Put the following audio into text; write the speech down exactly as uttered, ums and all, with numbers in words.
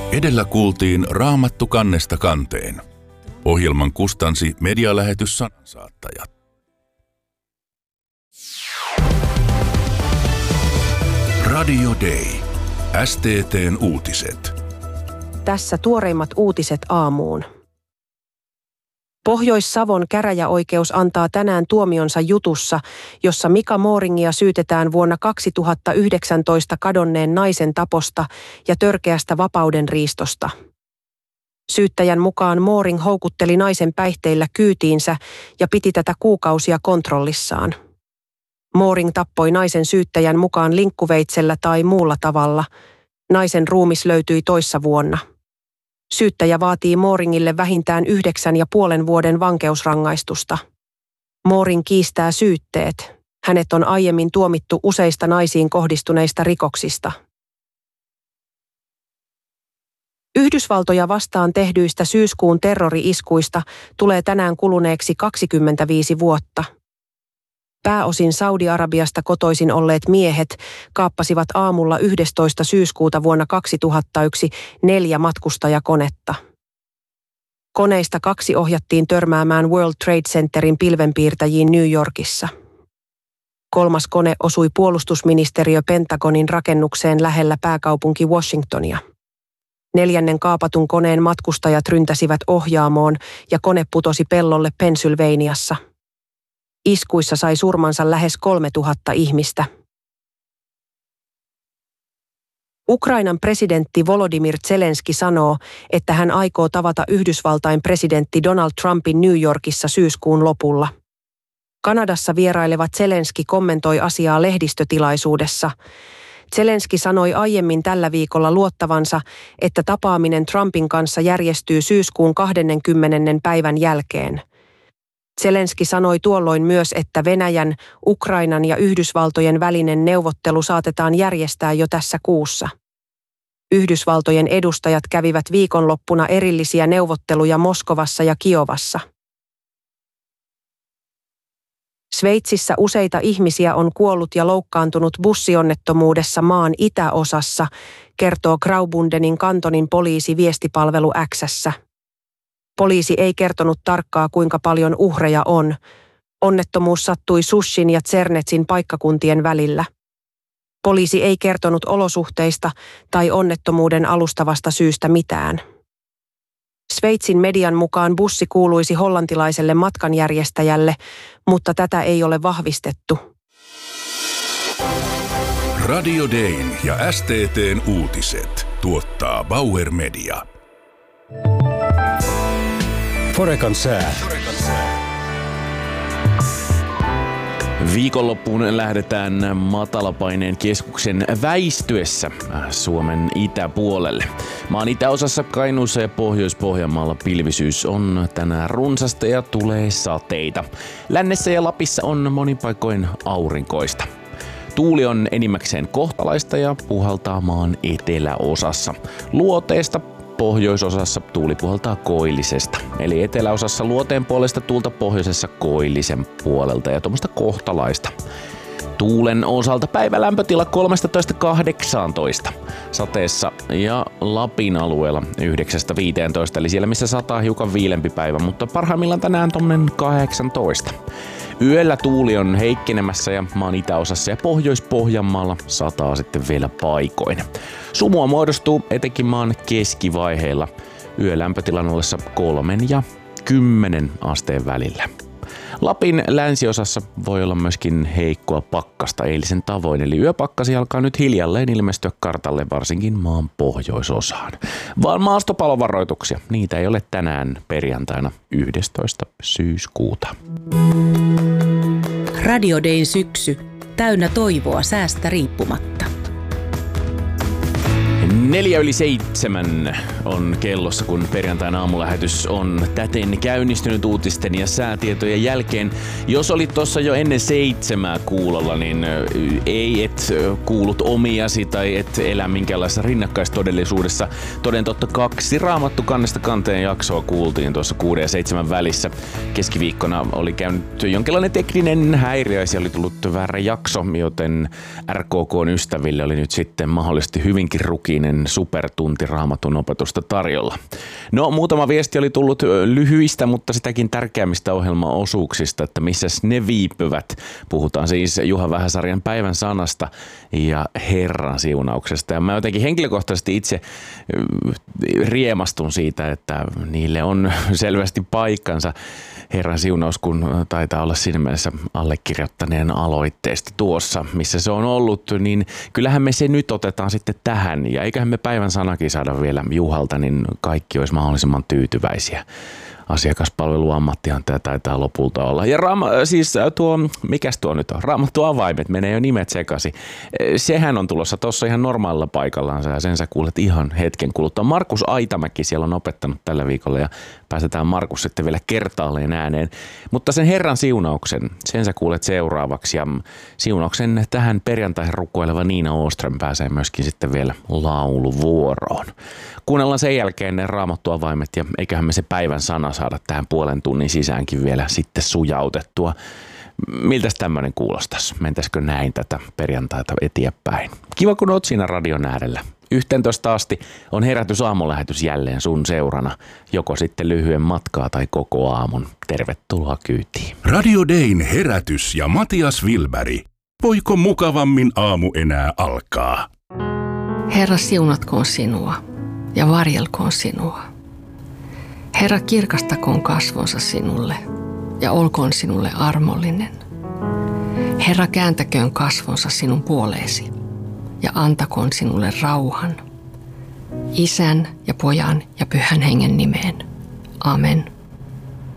Edellä kuultiin Raamattu kannesta kanteen. Ohjelman kustansi medialähetys Sanansaattajat. Radio Day. S T T:n uutiset. Tässä tuoreimmat uutiset aamuun. Pohjois-Savon käräjäoikeus antaa tänään tuomionsa jutussa, jossa Mika Mooringia syytetään vuonna kaksituhattayhdeksäntoista kadonneen naisen taposta ja törkeästä vapaudenriistosta. Syyttäjän mukaan Mooring houkutteli naisen päihteillä kyytiinsä ja piti tätä kuukausia kontrollissaan. Mooring tappoi naisen syyttäjän mukaan linkkuveitsellä tai muulla tavalla. Naisen ruumis löytyi toissa vuonna. Syyttäjä vaatii Mooringille vähintään yhdeksän ja puolen vuoden vankeusrangaistusta. Mooring kiistää syytteet. Hänet on aiemmin tuomittu useista naisiin kohdistuneista rikoksista. Yhdysvaltoja vastaan tehdyistä syyskuun terrori-iskuista tulee tänään kuluneeksi kaksikymmentäviisi vuotta. Pääosin Saudi-Arabiasta kotoisin olleet miehet kaappasivat aamulla yhdestoista syyskuuta vuonna kaksituhattayksi neljä matkustajakonetta. Koneista kaksi ohjattiin törmäämään World Trade Centerin pilvenpiirtäjiin New Yorkissa. Kolmas kone osui puolustusministeriö Pentagonin rakennukseen lähellä pääkaupunki Washingtonia. Neljännen kaapatun koneen matkustajat ryntäsivät ohjaamoon ja kone putosi pellolle Pennsylvaniassa. Iskuissa sai surmansa lähes kolmetuhatta ihmistä. Ukrainan presidentti Volodymyr Zelenski sanoo, että hän aikoo tavata Yhdysvaltain presidentti Donald Trumpin New Yorkissa syyskuun lopulla. Kanadassa vieraileva Zelenski kommentoi asiaa lehdistötilaisuudessa. Zelenski sanoi aiemmin tällä viikolla luottavansa, että tapaaminen Trumpin kanssa järjestyy syyskuun kaksikymmentä päivän jälkeen. Zelenski sanoi tuolloin myös, että Venäjän, Ukrainan ja Yhdysvaltojen välinen neuvottelu saatetaan järjestää jo tässä kuussa. Yhdysvaltojen edustajat kävivät viikonloppuna erillisiä neuvotteluja Moskovassa ja Kiovassa. Sveitsissä useita ihmisiä on kuollut ja loukkaantunut bussionnettomuudessa maan itäosassa, kertoo Graubundenin kantonin poliisi viestipalvelu X:ssä. Poliisi ei kertonut tarkkaa, kuinka paljon uhreja on. Onnettomuus sattui Sushin ja Zernetsin paikkakuntien välillä. Poliisi ei kertonut olosuhteista tai onnettomuuden alustavasta syystä mitään. Sveitsin median mukaan bussi kuuluisi hollantilaiselle matkanjärjestäjälle, mutta tätä ei ole vahvistettu. Radio Dayn ja S T T:n uutiset tuottaa Bauer Media. Forekan sää. Viikonloppuun lähdetään matalapaineen keskuksen väistyessä Suomen itäpuolelle. Maan itäosassa Kainuussa ja Pohjois-Pohjanmaalla pilvisyys on tänään runsasta ja tulee sateita. Lännessä ja Lapissa on monin paikoin aurinkoista. Tuuli on enimmäkseen kohtalaista ja puhaltaa maan eteläosassa. Luoteesta pohjoisosassa tuuli puhaltaa koillisesta. Eli eteläosassa luoteen puolesta tuulta, pohjoisessa koillisen puolelta ja tuommoista kohtalaista. Tuulen osalta päivälämpötila kolmetoista kahdeksantoista. Sateessa ja Lapin alueella yhdeksästä viiteentoista, eli siellä missä sataa hiukan viilempi päivä, mutta parhaimmillaan tänään tommonen kahdeksantoista. Yöllä tuuli on heikkenemässä ja maan itäosassa ja Pohjois-Pohjanmaalla sataa sitten vielä paikoin. Sumua muodostuu etenkin maan keskivaiheilla yölämpötilan ollessa kolmen ja kymmenen asteen välillä. Lapin länsiosassa voi olla myöskin heikkoa pakkasta eilisen tavoin, eli yöpakkasi alkaa nyt hiljalleen ilmestyä kartalle varsinkin maan pohjoisosaan. Vaan maastopalovaroituksia, niitä ei ole tänään perjantaina yhdestoista syyskuuta. Radio Dayn syksy, täynnä toivoa säästä riippumatta. Neljä yli seitsemän on kellossa, kun perjantain aamulähetys on täten käynnistynyt uutisten ja säätietojen jälkeen. Jos olit tuossa jo ennen seitsemää kuulolla, niin ei et kuullut omiasi tai et elä minkäänlaisessa rinnakkaistodellisuudessa. Toden totta kaksi Raamattu kannesta kanteen jaksoa kuultiin tuossa kuuden ja seitsemän välissä. Keskiviikkona oli käynyt jonkinlainen tekninen häiriö ja siellä oli tullut väärä jakso, joten R K K:n ystäville oli nyt sitten mahdollisesti hyvinkin rukinen tämmöinen supertunti Raamatun opetusta tarjolla. No, muutama viesti oli tullut lyhyistä, mutta sitäkin tärkeämmistä ohjelmaosuuksista, että missä ne viipyvät. Puhutaan siis Juha Vähäsarjan päivän sanasta ja Herran siunauksesta. Ja mä jotenkin henkilökohtaisesti itse riemastun siitä, että niille on selvästi paikkansa. Herran siunaus, kun taitaa olla siinä mielessä allekirjoittaneen aloitteesta tuossa, missä se on ollut, niin kyllähän me se nyt otetaan sitten tähän. Ja eiköhän me päivän sanakin saada vielä Juhalta, niin kaikki olisi mahdollisimman tyytyväisiä. Asiakaspalveluammattihan tämä taitaa lopulta olla. Ja raama, siis tuo, mikäs tuo nyt on? Raamattu avaimet, menee jo nimet sekaisin. Sehän on tulossa tuossa ihan normaalilla paikallaan ja sen sä kuulet ihan hetken kuluttua. Markus Aitamäki siellä on opettanut tällä viikolla ja päästetään Markus sitten vielä kertaalleen ääneen. Mutta sen Herran siunauksen, sen sä kuulet seuraavaksi ja siunauksen tähän perjantaihin rukoileva Niina Åström pääsee myöskin sitten vielä lauluvuoroon. Kuunnellaan sen jälkeen ne Raamattu avaimet ja eiköhän me se päivän sana saada tähän puolen tunnin sisäänkin vielä sitten sujautettua. Miltäs tämmöinen kuulostaisi? Mentäisikö näin tätä perjantaita eteenpäin? Kiva, kun oot siinä radion äärellä. yhteentoista asti on Herätys aamulähetys jälleen sun seurana. Joko sitten lyhyen matkaa tai koko aamun. Tervetuloa kyytiin. Radio Dayn Herätys ja Matias Wilberg. Voiko mukavammin aamu enää alkaa? Herra, siunatkoon sinua ja varjelkoon sinua. Herra, kirkastakoon kasvonsa sinulle ja olkoon sinulle armollinen. Herra, kääntäköön kasvonsa sinun puoleesi ja antakoon sinulle rauhan. Isän ja Pojan ja Pyhän Hengen nimeen. Amen.